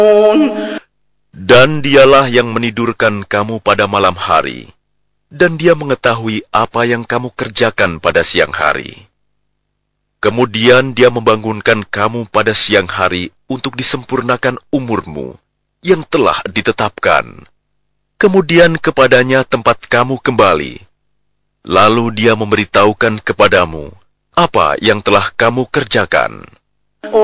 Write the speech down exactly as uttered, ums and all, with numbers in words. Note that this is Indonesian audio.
Dan dialah yang menidurkan kamu pada malam hari, dan dia mengetahui apa yang kamu kerjakan pada siang hari. Kemudian dia membangunkan kamu pada siang hari untuk disempurnakan umurmu yang telah ditetapkan. Kemudian kepadanya tempat kamu kembali. Lalu dia memberitahukan kepadamu apa yang telah kamu kerjakan.